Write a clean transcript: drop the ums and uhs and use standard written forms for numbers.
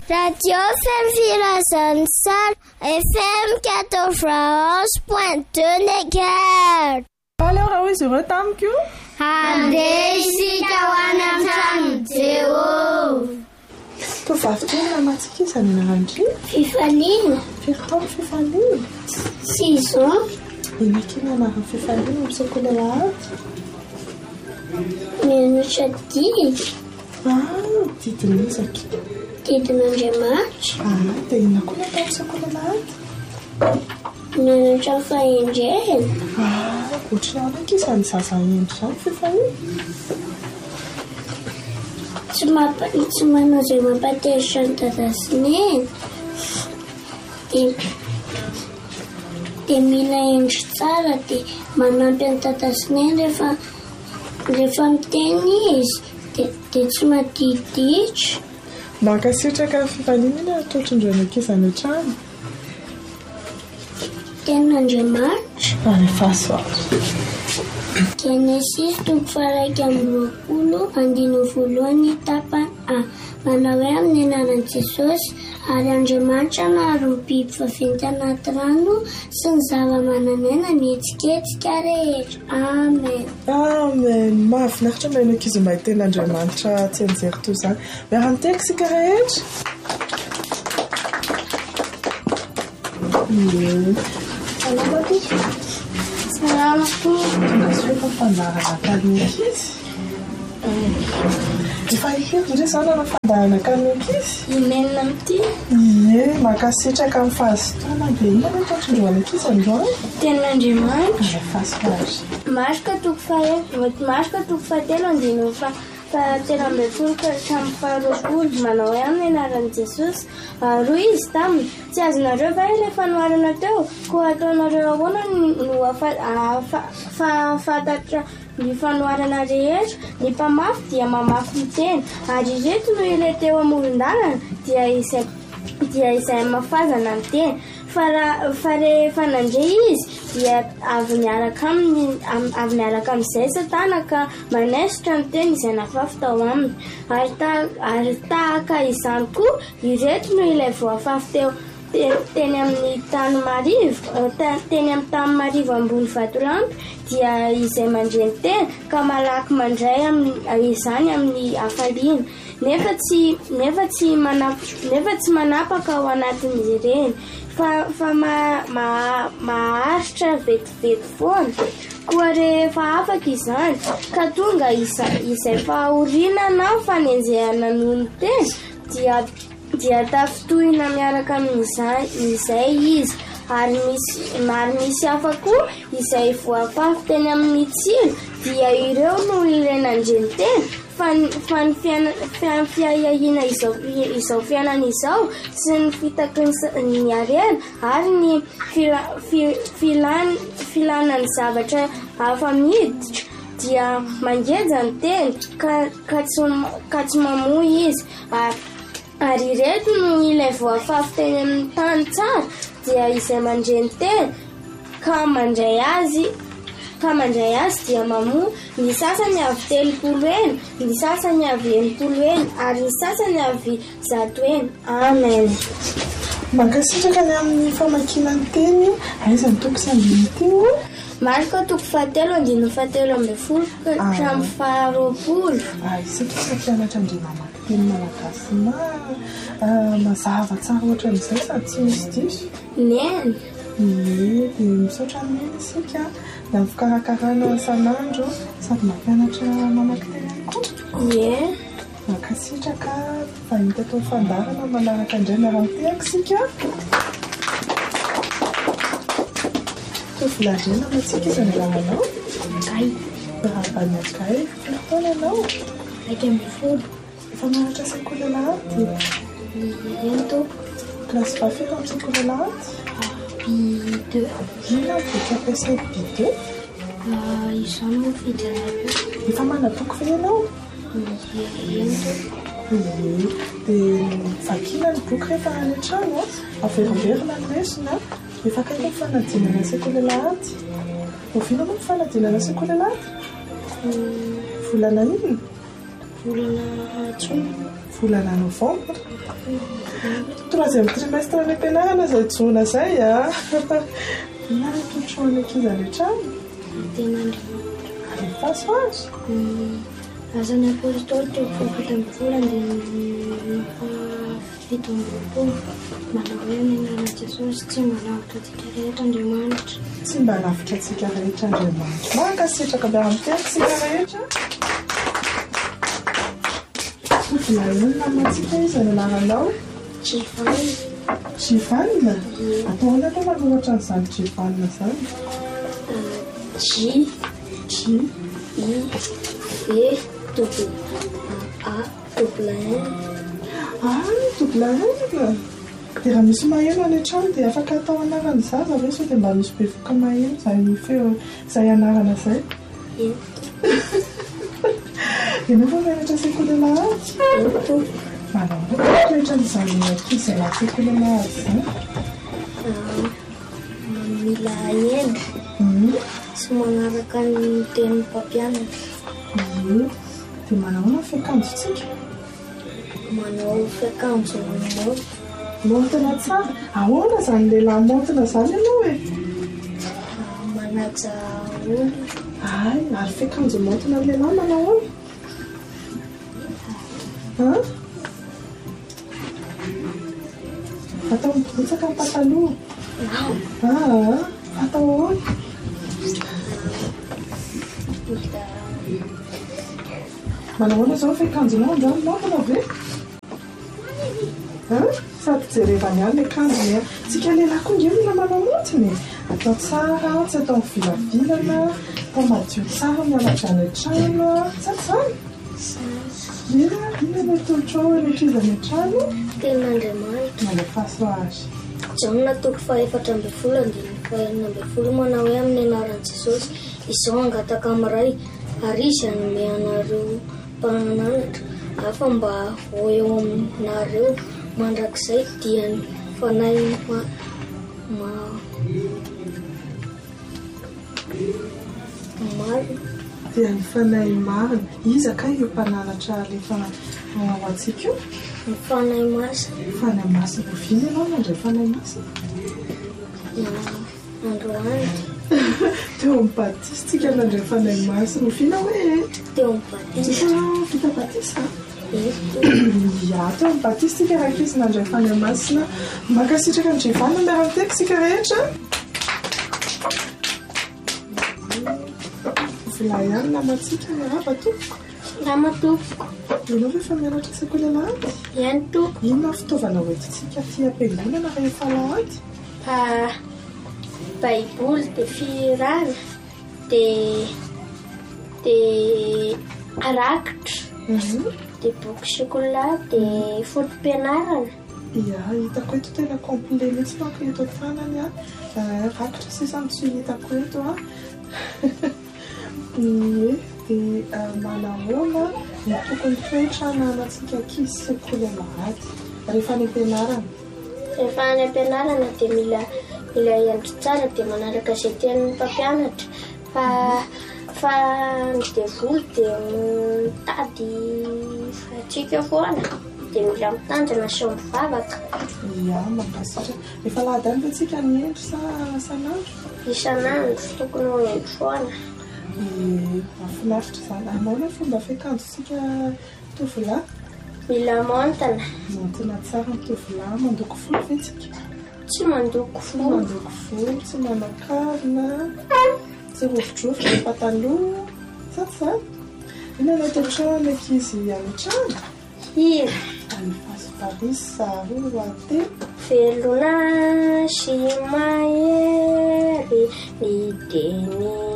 Radio Femme Salle, FM 91.2 MHz. Alors, oui, je retamque. Hadesika wanam Jehova. Tu vas faire la matique, ça ne rend plus. Fifaline. Fifaline. 6 ans. Et mais qui n'a pas Fifaline, on se connaît là. Mais nous châtie. Ah, dites-moi ça qui. Dites-moi je match. Ah, t'es une quoi on se connaît là. Nous sommes faillés. Ah, o tsy naona ki izany zazany endry izany Fifaline. Tsy manao izay mampateritra ny dadasineny. Dia mila endry tsara dia manampy ny dadasineny rehefa miteny izy dia tsy madiditra. Mankasitraka Fifaline iny atotrindrana ankizy any an-trano. Ten'Andriamanitra. Rehefa soa. Genesis 2:20 tapany manao hoe amin'ny anaran'i Jesosy ary Andriamanitra naharo ny biby vaventy anaty rano sy ny zava-manan'aina mihetsiketsika rehetra. Amen. Amen. Mahafinaritra mahay ankizy mahita ten'Andriamanitra tsy anjery toy izany. Miara-miteka isika rehetra. Salamako. Efa fandarana kany ankizy. Efa ihevy izany ana fandarana kany ankizy. Imenina amin'ity. Ie, mankasitraka amin'ny fahazotoana dia inona no atotrindrana ankizy androany? Ten'Andriamanitra. Rehefa soa. Marika toko fahatelo andino fahatelo ambin'ny folo ka hatramin'ny faharoapolo manao hoe amin'ny anaran'i Jesosy. Roa izy taminy tsy azonareo va ilay fanoharana teo koa ataonareo ahoana no fantatra ny fanoharana rehetra. Ny mpamafy dia mamafy miteny ary ireto no ilay teo amoron-dalana dia izay mafazana ny teny. Fa rehefa nandray izy dia avy miaraka amin'izay Satana ka manesitra ny teny izay nafafy tao aminy. Ary tahaka izany koa ireto no ilay voafafy teo teny amin'ny tany marivo ambony vatolampy dia izay mandreny teny ka malaky mandray izany amin'ny hafaliana. Nefa tsy manapaka ao anatin'izy ireny fa maharitra vetivety foana. Koa rehefa afaka izany ka tonga izay fahoriana na fanenjehana noho ny teny dia tafitohina miaraka amin'izay izy ary misy hafa koa izay voafafy teny amin'ny tsilo dia ireo no ilay nandreny teny fa ny fiahiahina izao fiainana izao sy ny fitaky ny arena ary ny filanany zavatra hafa miditra dia mangeja ny teny ka tsy mamoy izy. Ary ireto no ilay voafafy teny amin'ny tany tsara dia izay mandreny teny ka mandray azy dia mamoa. Ny sasany avy 30 ny sasany avy 80 ary ny sasany avy 100. Amen. Mankasitraka ny amin'ny famakiana ny teny aizany toko sambiny teo. Marika toko fahatelo andino fahatelo ambin'ny folo ka hatramin'ny faharoapolo. Isika fa mpianatra indray mamaky teny malagasy mazava tsara ohatran'izay sady tsy misy diso. Neny. Ie, dia misaotra amin'iny isika na fikarakarana isan'andro sady mampianatra mamaky teny koa. Ie. Mankasitraka fahita tao fandarana manaraka indray miara-mitehaka isika. Filadrana matsika izany raha anao. Ay. Raha banakay, filampana anao. 10 Efa maratra sekoly lahady. Ento. Klasy fafito amin'ny sekoly lahady. B2. Ina voka ampiasay B2. Izany moa fidirana. Efa manadoko ve ianao? Ento. Dia vakina ny boky rehefa any an-trano averiverina ny lesona. Efa kaiky ny fanadinana sekoly lahady. Oviana moa ny fanadinana sekoly lahady? Volana inona? Volana Jona. Volana Novembre. troisième trimestre ny ampianarana zay jona zay a naratotroany ankizy any an-trano faso azy azany apôstôly fokatambivolany fito ambinipolo manao hoe nianarana Jesosy tsy manavitra atsika rehetra Andriamanitra tsy mba lavitra atsika rehetra Andriamanitra mankasitraka miara-miteny tsika rehetra Volaniny namatsika izy any anaranao Givanina ataona aloha manohatra n'izany Givanina zany G-I-V-A-A-N dia raha misy maheno any an-trano dia afaka atao anarana zaza ve sao dia mba misy bevoka maheno izay anarana zay Ianao fa mianatra sekoly lahady? Manao toetra n'izany ankizy anaty sekoly lahady izany? Mila haino sy manaraka ny tenin'ny mpampianatra. Dia manao na fiakanjotsika? Manao fiakanjo montina tsara. Ahoana izany lehilahy montina izany ianao e? Manaja olo. Ay, ary fiakanjo montina lehilahy manao olo? Atao mibitsaka ny pataloha? Atao ahoana? Manao ahoana izao fiakanjonao anjany montina ve? Sady jerevany ihany ny akanjony a. Tsika lehilahy koa nge mila manao montina atao tsara, tsy atao mivilavilana, atao madio tsara mianatra any an-trano tsara. Ina tolotra ao ny ankizy any an-trano? Tenin'Andriamanitra. Manafaso azy. Jaona toko 4:20 manao hoe amin'ny anaran'i Jesosy izao angataka amin'ray ary izy hanome anareo mpananatra hafa mba ho eo aminareo mandrakizay dia ny fanahy marina. Dia ny fanahy marina. Iza ka io mpananatra rehefa ho antsika io? Ny fanahy masina. Fanahy masina. Vina ianao mandray fanahy masina? Androany. Teo amin'ny batisa tsika nandray fanahy masina. Vina hoe? Teo amin'ny batisa. Vita batisa? Ya, teo amin'ny batisa tsika raha ankizy nandray fanahy masina. Mankasitraka ny Givanina miara-miteko tsika rehetra. Vola ihany namatsika miaraba tompoko. Namatompoko. Ianao rehefa mianatra sekoly lahady? Ihany tompoko. Inona fitaovana hoentintsika ty am-piangonana rehefa lahady? Baiboly, dia firana, dia rakitra, dia boky sokola, dia fotom-pianarana. Ia, hitako eto tena complet mihitsy manko eto tanany a. Rakitra sisa tsy hitako eto a. Dia manahoana ny tokony toetra ananantsika ankizy sekoly lahady rehefa any am-pianarana? Rehefa any am-pianarana dia mila hiandry tsara dia manaraka izay tian'ny mpampianatra fa ny devoly dia mitady atsika foana dia mila mitandrina sy mivavaka. Ia, mankasitraka. Rehefa lahady any ve tsika ny endry sa isan'andro? Isan'andro tokony ho endry foana. Mahafinaritra izany. Ahoana ny fomba fiakanjotsika tovolahy? Mila montina. Montina tsara ny tovolahy. Mandoko volo ve tsika? Tsy mandoko volo. Mandoko volo, tsy manao kavina, tsy rovidrovitra ny pataloha. Tsara. Inona no toetrany ankizy any an-trano? Hira. Anifaso Parisa, Roate. Velona sy mahery ny teny